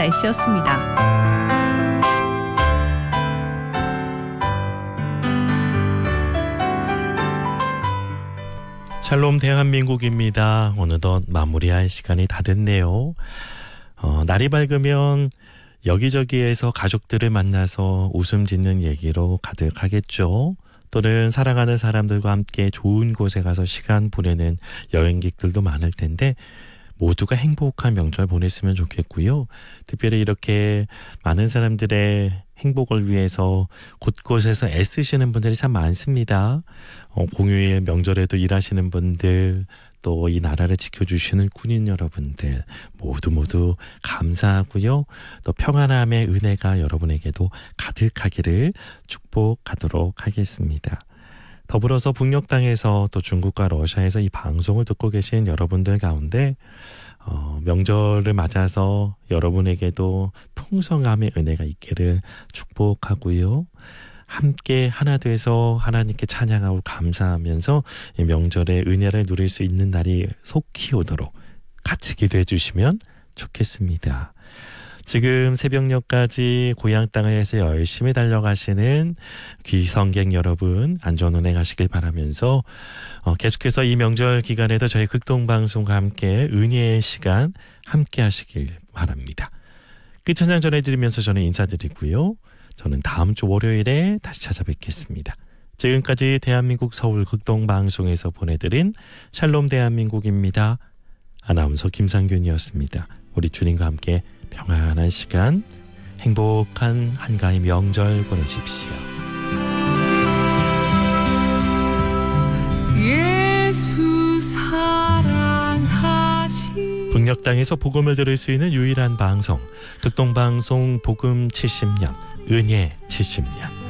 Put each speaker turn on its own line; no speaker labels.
날씨였습니다.
샬롬 대한민국입니다. 어느덧 마무리할 시간이 다 됐네요. 날이 밝으면 여기저기에서 가족들을 만나서 웃음 짓는 얘기로 가득하겠죠. 또는 사랑하는 사람들과 함께 좋은 곳에 가서 시간 보내는 여행객들도 많을 텐데 모두가 행복한 명절 보냈으면 좋겠고요. 특별히 이렇게 많은 사람들의 행복을 위해서 곳곳에서 애쓰시는 분들이 참 많습니다. 공휴일 명절에도 일하시는 분들, 또 이 나라를 지켜주시는 군인 여러분들 모두 감사하고요. 또 평안함의 은혜가 여러분에게도 가득하기를 축복하도록 하겠습니다. 더불어서 북녘 땅에서 또 중국과 러시아에서 이 방송을 듣고 계신 여러분들 가운데 명절을 맞아서 여러분에게도 풍성함의 은혜가 있기를 축복하고요. 함께 하나 돼서 하나님께 찬양하고 감사하면서 이 명절의 은혜를 누릴 수 있는 날이 속히 오도록 같이 기도해 주시면 좋겠습니다. 지금 새벽녘까지 고향 땅에서 열심히 달려가시는 귀성객 여러분 안전 운행하시길 바라면서 계속해서 이 명절 기간에도 저희 극동방송과 함께 은혜의 시간 함께 하시길 바랍니다. 끝찬양 전해드리면서 저는 인사드리고요. 저는 다음 주 월요일에 다시 찾아뵙겠습니다. 지금까지 대한민국 서울 극동방송에서 보내드린 샬롬 대한민국입니다. 아나운서 김상균이었습니다. 우리 주님과 함께 평안한 시간, 행복한 한가위 명절 보내십시오.
예수 사랑하시
북녘 땅에서 복음을 들을 수 있는 유일한 방송, 극동방송 복음 70년, 은혜 70년.